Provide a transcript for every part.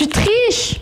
Tu triches!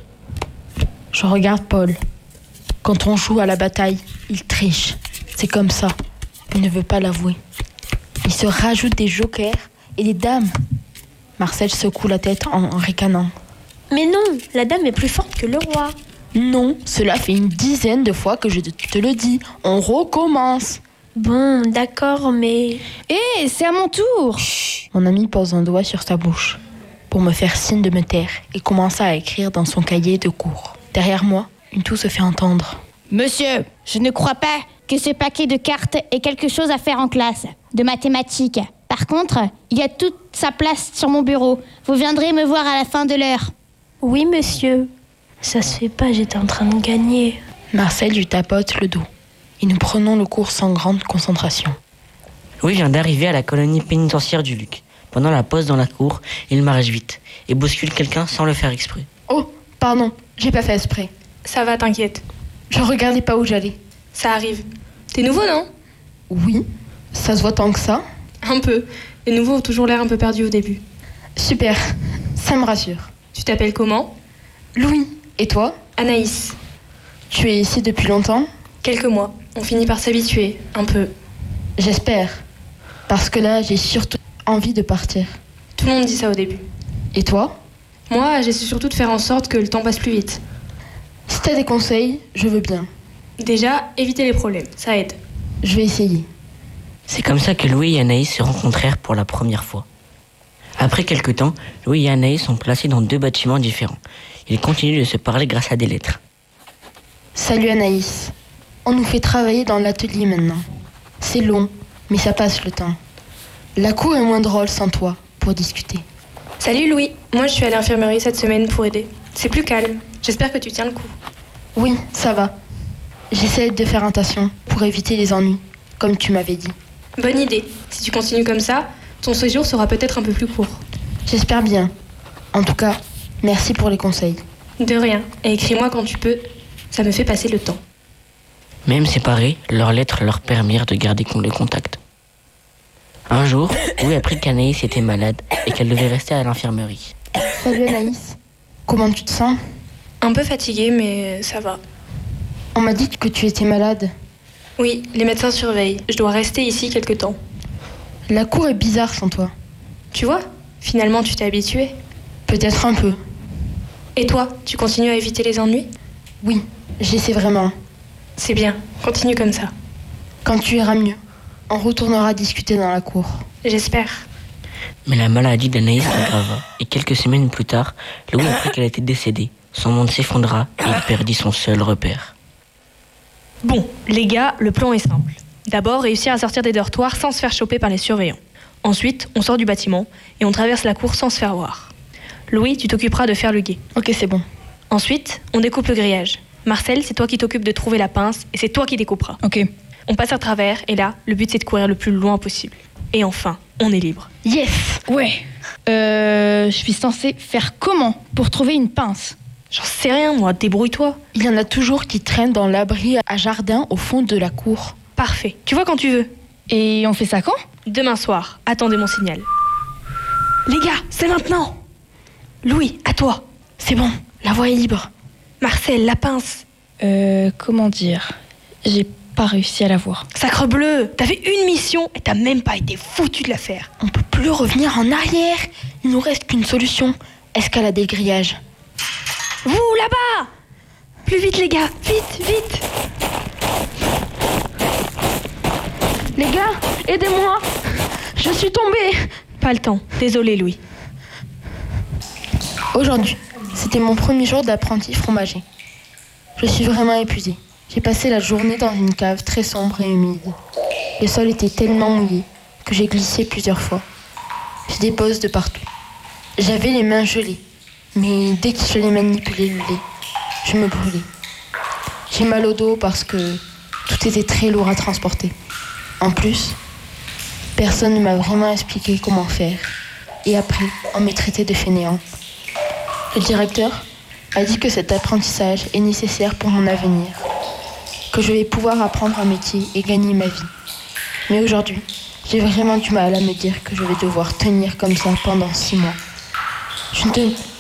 Je regarde Paul. Quand on joue à la bataille, il triche. C'est comme ça. Il ne veut pas l'avouer. Il se rajoute des jokers et des dames. Marcel secoue la tête en ricanant. Mais non, la dame est plus forte que le roi. Non, cela fait une dizaine de fois que je te le dis. On recommence. Bon, d'accord, mais... Hé, c'est à mon tour. Mon ami pose un doigt sur sa bouche pour me faire signe de me taire et commença à écrire dans son cahier de cours. Derrière moi, une toux se fait entendre. Monsieur, je ne crois pas que ce paquet de cartes ait quelque chose à faire en classe, de mathématiques. Par contre, il y a toute sa place sur mon bureau. Vous viendrez me voir à la fin de l'heure. Oui, monsieur. Ça se fait pas, j'étais en train de gagner. Marcel lui tapote le dos. Et nous prenons le cours sans grande concentration. Louis vient d'arriver à la colonie pénitentiaire du Luc. Pendant la pause dans la cour, il marche vite et bouscule quelqu'un sans le faire exprès. Oh, pardon, j'ai pas fait exprès. Ça va, t'inquiète. Je regardais pas où j'allais. Ça arrive. T'es nouveau, non? Oui, ça se voit tant que ça. Un peu. Les nouveaux ont toujours l'air un peu perdus au début. Super, ça me rassure. Tu t'appelles comment? Louis, et toi? Anaïs. Tu es ici depuis longtemps? Quelques mois. On finit par s'habituer, un peu. J'espère. Parce que là, j'ai surtout envie de partir. Tout le monde dit ça au début. Et toi? Moi, j'essaie surtout de faire en sorte que le temps passe plus vite. Si t'as des conseils, je veux bien. Déjà, éviter les problèmes, ça aide. Je vais essayer. C'est comme ça que Louis et Anaïs se rencontrèrent pour la première fois. Après quelque temps, Louis et Anaïs sont placés dans 2 bâtiments différents. Ils continuent de se parler grâce à des lettres. Salut Anaïs. On nous fait travailler dans l'atelier maintenant. C'est long, mais ça passe le temps. La cour est moins drôle sans toi, pour discuter. Salut Louis, moi je suis à l'infirmerie cette semaine pour aider. C'est plus calme, j'espère que tu tiens le coup. Oui, ça va. J'essaie de faire attention pour éviter les ennuis, comme tu m'avais dit. Bonne idée, si tu continues comme ça, ton séjour sera peut-être un peu plus court. J'espère bien. En tout cas, merci pour les conseils. De rien, et écris-moi quand tu peux, ça me fait passer le temps. Même séparés, leurs lettres leur permirent de garder le contact. Un jour, Louis apprit qu'Anaïs était malade et qu'elle devait rester à l'infirmerie. Salut Anaïs. Comment tu te sens? Un peu fatiguée, mais ça va. On m'a dit que tu étais malade. Oui, les médecins surveillent. Je dois rester ici quelque temps. La cour est bizarre sans toi. Tu vois, finalement tu t'es habituée. Peut-être un peu. Et toi, tu continues à éviter les ennuis? Oui, j'essaie vraiment. C'est bien, continue comme ça. Quand tu iras mieux, on retournera discuter dans la cour. J'espère. Mais la maladie d'Anaïs s'aggrava, et quelques semaines plus tard, Louis apprit qu'elle était décédée. Son monde s'effondra et il perdit son seul repère. Bon, les gars, le plan est simple. D'abord, réussir à sortir des dortoirs sans se faire choper par les surveillants. Ensuite, on sort du bâtiment et on traverse la cour sans se faire voir. Louis, tu t'occuperas de faire le guet. Ok, c'est bon. Ensuite, on découpe le grillage. Marcel, c'est toi qui t'occupes de trouver la pince et c'est toi qui découperas. Ok. On passe à travers et là, le but c'est de courir le plus loin possible. Et enfin, on est libre. Yes! Ouais. Je suis censée faire comment pour trouver une pince? J'en sais rien, moi, débrouille-toi. Il y en a toujours qui traînent dans l'abri à jardin au fond de la cour. Parfait. Tu vois quand tu veux. Et on fait ça quand? Demain soir, attendez mon signal. Les gars, c'est maintenant! Louis, à toi! C'est bon, la voie est libre. Marcel, la pince! Comment dire? J'ai pas réussi à la voir. Sacrebleu! T'avais une mission et t'as même pas été foutu de la faire. On peut plus revenir en arrière. Il nous reste qu'une solution. Escalader le grillage. Vous, là-bas! Plus vite, les gars! Vite, vite! Les gars, aidez-moi! Je suis tombée! Pas le temps. Désolé, Louis. Aujourd'hui, c'était mon premier jour d'apprenti fromager. Je suis vraiment épuisée. J'ai passé la journée dans une cave très sombre et humide. Le sol était tellement mouillé que j'ai glissé plusieurs fois. J'ai des bosses de partout. J'avais les mains gelées, mais dès que je les manipulais le lait, je me brûlais. J'ai mal au dos parce que tout était très lourd à transporter. En plus, personne ne m'a vraiment expliqué comment faire. Et après, on m'a traité de fainéant. Le directeur a dit que cet apprentissage est nécessaire pour mon avenir, que je vais pouvoir apprendre un métier et gagner ma vie. Mais aujourd'hui, j'ai vraiment du mal à me dire que je vais devoir tenir comme ça pendant 6 mois.